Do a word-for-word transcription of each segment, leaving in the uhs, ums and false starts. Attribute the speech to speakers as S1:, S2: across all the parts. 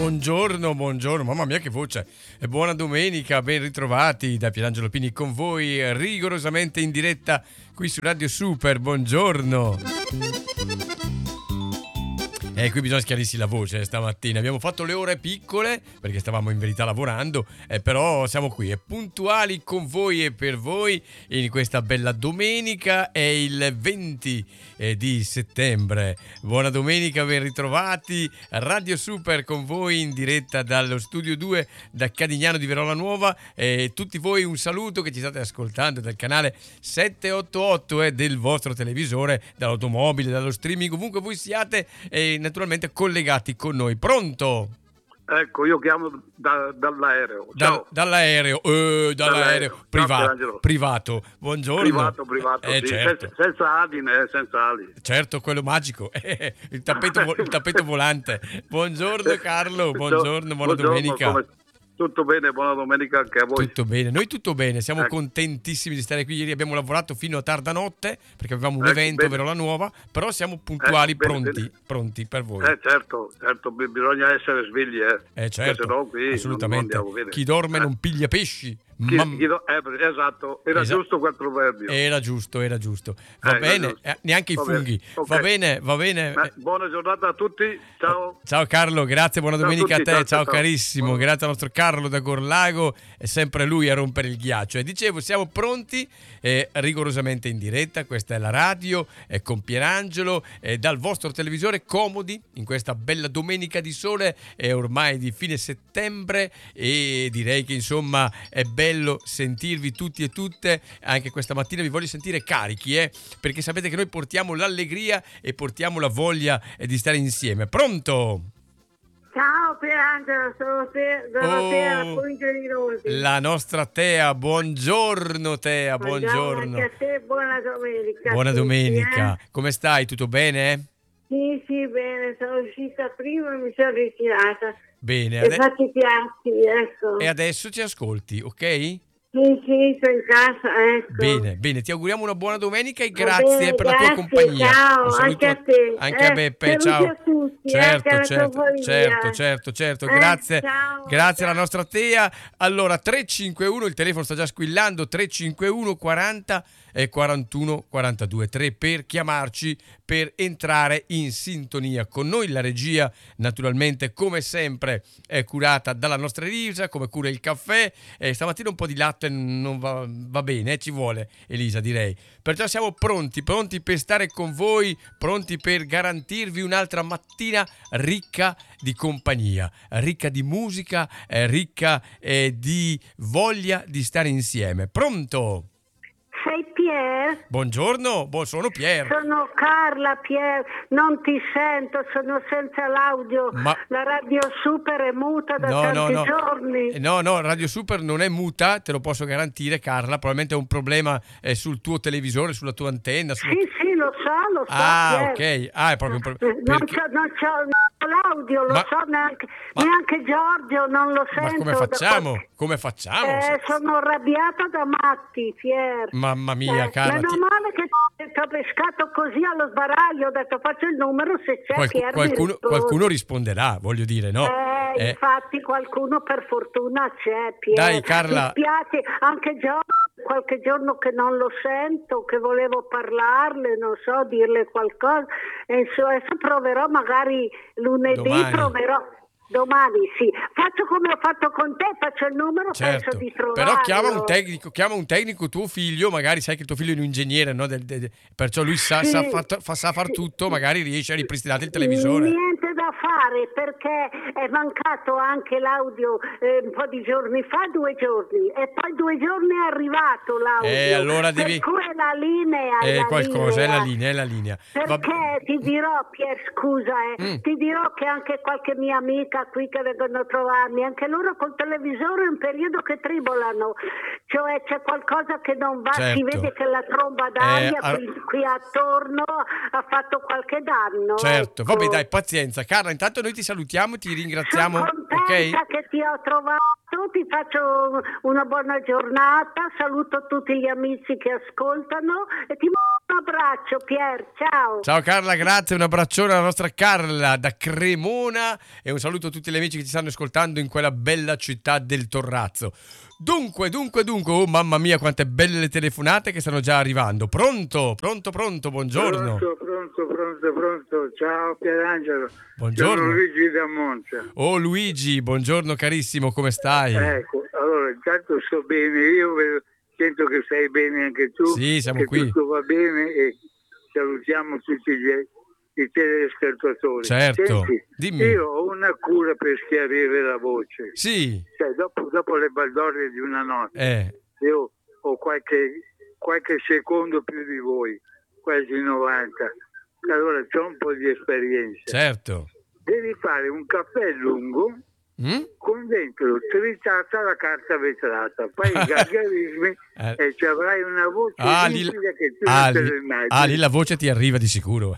S1: buongiorno, buongiorno, mamma mia che voce. E buona domenica, ben ritrovati da Pierangelo Pini con voi, rigorosamente in diretta qui su Radio Super, buongiorno. E qui bisogna schiarirsi la voce stamattina. Abbiamo fatto le ore piccole perché stavamo in verità lavorando, eh, però siamo qui e puntuali con voi e per voi in questa bella domenica. È il venti eh, di settembre. Buona domenica, ben ritrovati. Radio Super con voi in diretta dallo studio due da Cadignano di Verola Nuova. E tutti voi un saluto che ci state ascoltando dal canale settecentottantotto eh, del vostro televisore, dall'automobile, dallo streaming, ovunque voi siate. E naturalmente collegati con noi. Pronto?
S2: Ecco, io chiamo da, dall'aereo.
S1: Da, dall'aereo, eh, dall'aereo, dall'aereo. Privato,
S2: Ciao,
S1: privato. Buongiorno.
S2: Privato, privato,
S1: eh,
S2: sì.
S1: certo.
S2: senza, senza adine, eh, senza ali.
S1: Certo, quello magico, il tappeto, vo- il tappeto volante. Buongiorno Carlo, buongiorno, buona
S2: buongiorno,
S1: domenica.
S2: Come... Tutto bene, buona domenica anche a voi.
S1: Tutto bene, noi tutto bene, siamo
S2: ecco.
S1: contentissimi di stare qui. Ieri abbiamo lavorato fino a tarda notte perché avevamo un
S2: ecco,
S1: evento a Verola Nuova, però siamo puntuali,
S2: ecco, bene,
S1: pronti,
S2: bene.
S1: pronti per voi.
S2: Eh certo, certo, bisogna essere svegli, eh.
S1: Eh certo,
S2: se no qui
S1: assolutamente.
S2: Non, non
S1: chi dorme
S2: eh.
S1: non piglia pesci.
S2: Chi,
S1: Mam-
S2: chi do- eh, esatto, era
S1: Esatto.
S2: giusto quel proverbio.
S1: Era giusto, era giusto. Va
S2: Eh,
S1: bene,
S2: giusto.
S1: eh, neanche i
S2: Va
S1: funghi.
S2: bene. Ok.
S1: Va bene, va bene.
S2: Eh, buona giornata a tutti, ciao.
S1: Ciao Carlo, grazie, buona
S2: Ciao a
S1: domenica
S2: tutti,
S1: a te,
S2: ciao,
S1: ciao,
S2: ciao.
S1: carissimo,
S2: Buona-
S1: grazie al nostro Carlo da Gorlago, è sempre lui a rompere il ghiaccio. E dicevo, siamo pronti, eh, rigorosamente in diretta, questa è la radio, è con Pierangelo, eh, dal vostro televisore, comodi, in questa bella domenica di sole, è ormai di fine settembre e direi che insomma è bello sentirvi tutti e tutte, anche questa mattina vi voglio sentire carichi, eh, perché sapete che noi portiamo l'allegria e portiamo la voglia eh, di stare insieme. Pronto?
S3: Ciao Pierangelo, sono te, sono
S1: Oh,
S3: Tea, provincia di Rodi.
S1: La nostra Tea, buongiorno Tea, buongiorno.
S3: Anche a te, buona domenica.
S1: Buona
S3: a tutti,
S1: domenica.
S3: eh?
S1: Come stai? Tutto bene?
S3: Sì, sì, bene, sono uscita prima e mi sono ritirata.
S1: Bene.
S3: E
S1: ade-
S3: fatti i piatti, ecco.
S1: e adesso ci ascolti, ok?
S3: Sì, sì, sono in casa, ecco.
S1: Bene, bene, ti auguriamo una buona domenica e
S3: Va
S1: grazie
S3: bene,
S1: per la tua
S3: grazie,
S1: compagnia.
S3: ciao,
S1: Un saluto
S3: anche a te.
S1: anche a
S3: Eh,
S1: Beppe,
S3: saluti
S1: ciao.
S3: a tutti,
S1: certo,
S3: anche alla
S1: certo,
S3: tua famiglia.
S1: certo, certo, certo,
S3: Eh,
S1: grazie.
S3: ciao,
S1: grazie alla
S3: ciao.
S1: nostra Tea. Allora, tre cinque uno, il telefono sta già squillando, tre cinque uno quaranta e quarantuno quarantadue, tre per chiamarci, per entrare in sintonia con noi. La regia, naturalmente, come sempre, è curata dalla nostra Elisa, come cura il caffè. Eh, stamattina un po' di latte non va, va bene, eh, ci vuole Elisa, direi. Perciò siamo pronti, pronti per stare con voi, pronti per garantirvi un'altra mattina ricca di compagnia, ricca di musica, eh, ricca eh, di voglia di stare insieme. Pronto?
S3: Sei Pier?
S1: Buongiorno, buon- sono Pier.
S3: Sono Carla, Pier, non ti sento, sono senza l'audio.
S1: Ma-
S3: La radio super è muta da
S1: No, no,
S3: tanti
S1: no.
S3: giorni.
S1: Eh, No, no, Radio Super non è muta, te lo posso garantire, Carla. Probabilmente è un problema eh, sul tuo televisore, sulla tua antenna. sulla-
S3: Sì, sì, lo so, lo so.
S1: Ah,
S3: Pier.
S1: ok. Ah, è proprio un problema.
S3: Eh, Non c'ho, non c'ho l'audio, lo
S1: Ma-
S3: so, neanche,
S1: ma-
S3: neanche Giorgio non lo
S1: Ma
S3: sento.
S1: come
S3: da
S1: facciamo?
S3: qualche-
S1: Come facciamo?
S3: Eh, sono arrabbiata da matti, Pier.
S1: Mamma mia,
S3: Eh,
S1: Carla.
S3: Meno
S1: ti-
S3: male che ti ho pescato così allo sbaraglio, ho detto faccio il numero se c'è
S1: qualcu-
S3: Pier. mi
S1: qualcuno,
S3: risponde.
S1: qualcuno risponderà, voglio dire, no?
S3: Eh,
S1: Eh,
S3: infatti qualcuno per fortuna c'è, Pier.
S1: Dai, Carla.
S3: Mi spiace, anche Giorgio, qualche giorno che non lo sento, che volevo parlarle, non so, dirle qualcosa. E insomma, adesso proverò magari lunedì,
S1: Domani.
S3: proverò. Domani sì, faccio come ho fatto con te, faccio il numero,
S1: certo.
S3: penso di trovarlo.
S1: Però chiama un tecnico, chiama un tecnico tuo figlio, magari sai che tuo figlio è un ingegnere, no? Del- del- perciò lui sa,
S3: Sì.
S1: sa, fa, fa- sa far tutto, magari riesce a ripristinare il televisore.
S3: Niente da fare perché è mancato anche l'audio eh, un po' di giorni fa, due giorni, e poi due giorni è arrivato l'audio.
S1: Eh, allora devi-
S3: Per cui è la linea.
S1: È
S3: la
S1: qualcosa, è
S3: linea.
S1: la linea, è la linea. Va-
S3: Perché ti dirò, Pier, scusa, eh,
S1: Mm.
S3: ti dirò che anche qualche mia amica qui che vengono a trovarmi, anche loro col televisore è un periodo che tribolano, cioè c'è qualcosa che non va, si
S1: Certo.
S3: vede che la tromba d'aria
S1: Eh, ar-
S3: qui, qui attorno ha fatto qualche danno.
S1: Certo,
S3: ecco.
S1: vabbè dai, pazienza. Carla, intanto noi ti salutiamo, ti ringraziamo,
S3: Sono contenta
S1: ok?
S3: che ti ho trovato. ti faccio una buona giornata, saluto tutti gli amici che ascoltano e ti mando un abbraccio, Pier, ciao.
S1: Ciao Carla, grazie, un abbraccione alla nostra Carla da Cremona e un saluto a tutti gli amici che ci stanno ascoltando in quella bella città del Torrazzo. Dunque, dunque, dunque, oh mamma mia quante belle telefonate che stanno già arrivando. Pronto, pronto, pronto, buongiorno.
S4: Pronto, pronto, pronto, pronto. Ciao Pierangelo.
S1: Buongiorno.
S4: Sono Luigi da Monza.
S1: Oh Luigi, buongiorno carissimo, come stai?
S4: Ecco, allora intanto sto bene, io vedo, sento che stai bene anche tu.
S1: Sì, siamo
S4: che
S1: qui.
S4: Tutto va bene e salutiamo tutti gli, i telespettatori.
S1: Certo,
S4: Senti,
S1: dimmi.
S4: io ho una cura per schiarire la voce.
S1: Sì.
S4: Cioè, dopo, dopo le baldorie di una notte,
S1: Eh.
S4: io ho qualche, qualche secondo più di voi, quasi novanta. Allora c'ho un po' di esperienza.
S1: Certo.
S4: Devi fare un caffè lungo
S1: Mm?
S4: con dentro tritata la carta vetrata, fai i gargarismi
S1: Eh.
S4: e ci avrai una voce
S1: Ah lì,
S4: limpida che tu
S1: ah,
S4: non te
S1: lì-
S4: lo immagini.
S1: ah, lì la voce ti arriva di sicuro.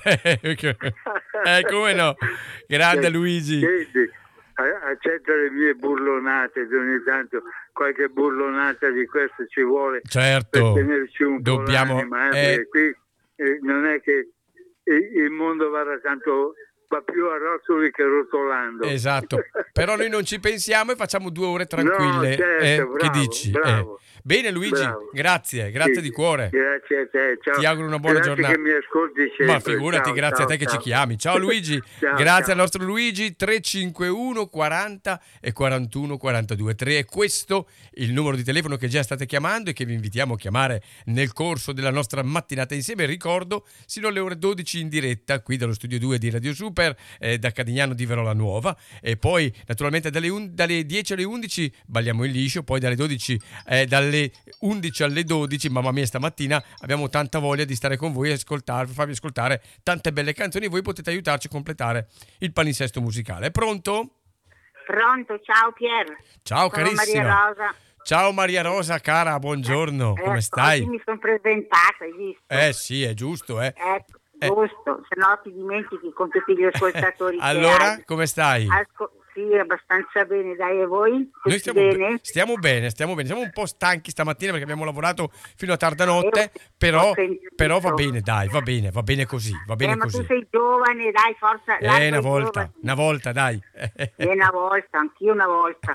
S1: Eh, come no? Grande
S4: Cioè,
S1: Luigi.
S4: senti, a- accetta le mie burlonate, ogni tanto qualche burlonata di questo ci vuole
S1: Certo.
S4: per tenerci un
S1: Dobbiamo-
S4: po' l'anima, eh,
S1: eh.
S4: perché qui eh, non è che il, il mondo vada tanto, va più a rotoli che rotolando.
S1: Esatto, però noi non ci pensiamo e facciamo due ore tranquille.
S4: No, certo,
S1: eh?
S4: bravo,
S1: Che dici?
S4: bravo.
S1: Eh. Bene Luigi,
S4: Bravo.
S1: grazie, grazie
S4: Sì,
S1: di cuore.
S4: Grazie a te, ciao.
S1: Ti auguro una buona
S4: Grazie
S1: giornata.
S4: che mi ascolti sempre.
S1: Ma figurati,
S4: Ciao,
S1: grazie
S4: ciao,
S1: a te che
S4: ciao.
S1: ci chiami. Ciao Luigi,
S4: Ciao,
S1: grazie
S4: ciao.
S1: al nostro Luigi. Tre cinque uno quaranta e quarantuno quarantadue tre è questo il numero di telefono che già state chiamando e che vi invitiamo a chiamare nel corso della nostra mattinata insieme. Ricordo, sino alle ore dodici in diretta qui dallo studio due di Radio Super, eh, da Cadignano di Verola Nuova, e poi naturalmente dalle, un- dalle dieci alle undici balliamo il liscio, poi dalle dodici eh, dalle undici alle dodici, mamma mia stamattina abbiamo tanta voglia di stare con voi e ascoltarvi, farvi ascoltare tante belle canzoni. Voi potete aiutarci a completare il palinsesto musicale. Pronto?
S5: Pronto, ciao Pier.
S1: Ciao
S5: Sono
S1: carissima.
S5: Maria Rosa.
S1: Ciao Maria Rosa cara, buongiorno,
S5: Eh,
S1: come
S5: ecco,
S1: stai?
S5: Oggi mi sono presentata, hai visto?
S1: Eh sì, è giusto, eh.
S5: Ecco,
S1: Eh.
S5: giusto, se no ti dimentichi con tutti gli ascoltatori. che
S1: Allora,
S5: hai.
S1: come stai?
S5: Asco- sì, abbastanza bene, dai, e voi?
S1: Noi
S5: Tutti
S1: stiamo
S5: bene?
S1: bene, stiamo bene, stiamo bene. Siamo un po' stanchi stamattina perché abbiamo lavorato fino a tarda notte,
S5: Io
S1: però,
S5: ho sentito.
S1: però va bene, dai, va bene, va bene così, va bene
S5: Eh, ma
S1: così.
S5: tu sei giovane, dai, forza. largo
S1: Eh, una
S5: ai
S1: volta,
S5: giovani.
S1: una volta, dai.
S5: E una volta, anch'io una volta.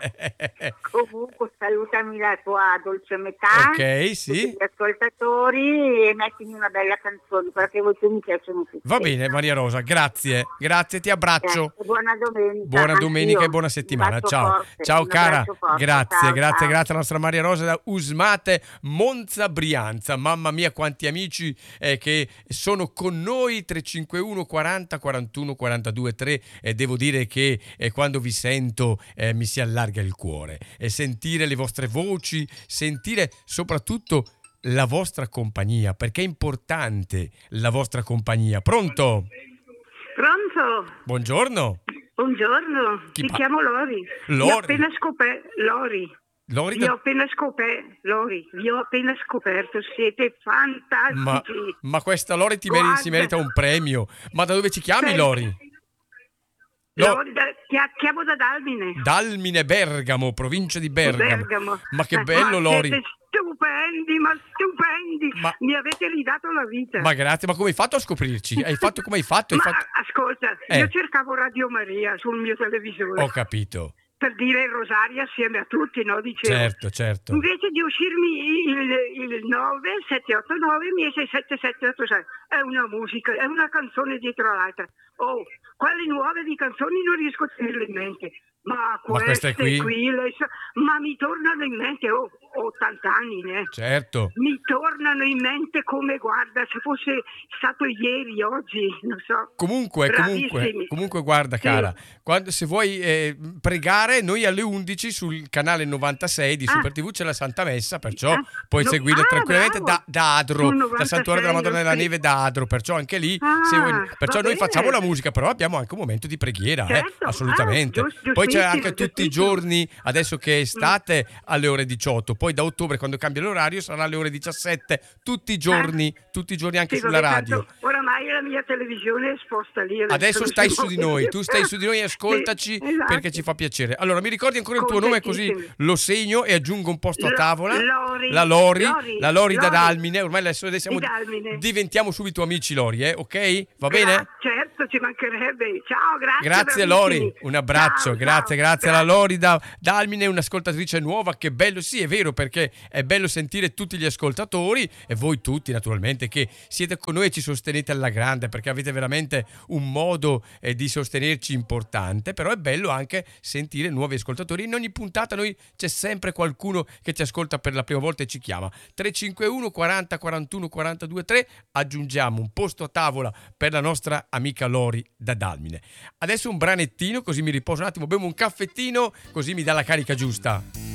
S5: Comunque salutami la tua dolce metà.
S1: Ok, sì.
S5: Tutti gli ascoltatori e mettimi una bella canzone perché voi tu mi piacciono tutti.
S1: Va bene Maria Rosa, grazie, grazie, ti abbraccio.
S5: Eh, buona domenica.
S1: Buona domenica
S5: anch'io.
S1: e buona
S5: Un
S1: settimana.
S5: bacio
S1: Ciao,
S5: forte,
S1: ciao
S5: un
S1: cara.
S5: abbraccio forte.
S1: Grazie,
S5: Ciao,
S1: grazie,
S5: ciao.
S1: grazie alla nostra Maria Rosa da Usmate, Monza, Brianza. Mamma mia, quanti amici eh, che sono con noi. tre cinque uno quaranta quarantuno quarantadue tre. E devo dire che eh, quando vi sento eh, mi si allarga il cuore. E sentire le vostre voci, sentire soprattutto la vostra compagnia, perché è importante la vostra compagnia. Pronto?
S6: Pronto?
S1: Buongiorno.
S6: Buongiorno,
S1: Chi
S6: mi
S1: pa-
S6: chiamo Lori.
S1: Lori?
S6: Vi ho appena scoperto, Lori.
S1: Lori
S6: Vi
S1: da-
S6: ho appena scoperto, Lori, vi ho appena scoperto, siete fantastici.
S1: Ma, ma questa Lori ti meri-
S6: Guarda.
S1: si merita un premio. Ma da dove ci chiami,
S6: Sì.
S1: Lori? Lo-
S6: Lori, da, chia- chiamo da Dalmine.
S1: Dalmine, Bergamo, provincia di Bergamo.
S6: Bergamo.
S1: Ma che
S6: Eh,
S1: bello,
S6: ma
S1: Lori.
S6: Siete stupendi, ma stupendi.
S1: Ma-
S6: Mi avete ridato la vita.
S1: Ma grazie, ma come hai fatto a scoprirci? Hai fatto come hai fatto? Hai
S6: Ma
S1: fatto...
S6: ascolta,
S1: Eh.
S6: io cercavo Radio Maria sul mio televisore
S1: Ho capito.
S6: per dire il rosario assieme a tutti, no? Dicevo.
S1: Certo, certo.
S6: Invece di uscirmi il, il nove sette otto nove mi esce sette sette otto sei. È una musica, è una canzone dietro l'altra. Oh, quelle nuove di canzoni non riesco a tenerle in mente. Ma queste,
S1: queste qui?
S6: le so- ma mi tornano in mente, oh, ho ottanta anni, né?
S1: Certo.
S6: Mi tornano in mente come, guarda, se fosse stato ieri, oggi, non so.
S1: Comunque, comunque,
S6: Bravissimi.
S1: comunque, guarda,
S6: Sì.
S1: cara, quando, se vuoi eh, pregare, noi alle undici sul canale novantasei di
S6: Ah.
S1: Super tivù c'è la Santa Messa, perciò
S6: Ah.
S1: puoi
S6: No-
S1: seguirlo
S6: ah,
S1: tranquillamente da,
S6: bravo.
S1: da Adro,
S6: Sul
S1: dal Santuario della Madonna della
S6: novantasei,
S1: Neve da Adro, perciò anche lì,
S6: Ah,
S1: se vuoi- perciò
S6: va
S1: noi
S6: bene.
S1: facciamo la musica, però abbiamo anche un momento di preghiera, eh,
S6: Certo.
S1: assolutamente.
S6: Ah, giust-
S1: Poi c'è
S6: giustissimo,
S1: anche tutti i
S6: giustissimo.
S1: giorni, adesso che è estate, alle ore diciotto, poi da ottobre quando cambia l'orario sarà alle ore diciassette, tutti i giorni, tutti i giorni anche
S6: Sì,
S1: sulla
S6: vabbè,
S1: radio.
S6: tanto oramai Ormai la mia televisione è esposta lì.
S1: Adesso stai su di noi, tu stai su di noi e ascoltaci,
S6: Sì, esatto.
S1: perché ci fa piacere. Allora, mi ricordi ancora il tuo nome, così
S6: Contentissimi.
S1: lo segno e aggiungo un posto a
S6: Lo-
S1: tavola?
S6: Lori.
S1: La Lori,
S6: Lori.
S1: la Lori da
S6: Lori.
S1: Dalmine. Ormai adesso siamo,
S6: Di Dalmine.
S1: diventiamo subito amici, Lori, eh? Ok? Va bene?
S6: Gra- certo, ci mancherebbe. Ciao, grazie.
S1: Grazie
S6: bravissimi.
S1: Lori, un abbraccio,
S6: Ciao,
S1: grazie,
S6: ciao.
S1: grazie alla Lori da Dalmine, un'ascoltatrice nuova, che bello, sì è vero, perché è bello sentire tutti gli ascoltatori e voi tutti naturalmente che siete con noi e ci sostenete alla grande, perché avete veramente un modo eh, di sostenerci importante, però è bello anche sentire nuovi ascoltatori. In ogni puntata noi c'è sempre qualcuno che ci ascolta per la prima volta e ci chiama. tre cinque uno quaranta quarantuno quarantadue tre, aggiungiamo un posto a tavola per la nostra amica Lori da Dalmine. Adesso un branettino, così mi riposo un attimo, bevo un caffettino, così mi dà la carica giusta.